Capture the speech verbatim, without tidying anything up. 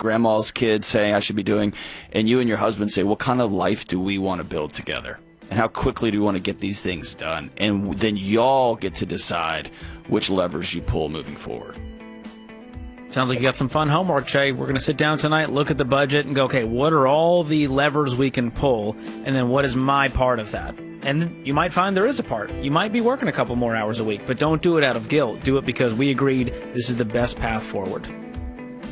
grandma's kid saying I should be doing, and you and your husband say, what kind of life do we want to build together? And how quickly do we want to get these things done? And then y'all get to decide which levers you pull moving forward. Sounds like you got some fun homework, Che. We're going to sit down tonight, look at the budget, and go, okay, what are all the levers we can pull, and then what is my part of that? And you might find there is a part. You might be working a couple more hours a week, but don't do it out of guilt. Do it because we agreed this is the best path forward.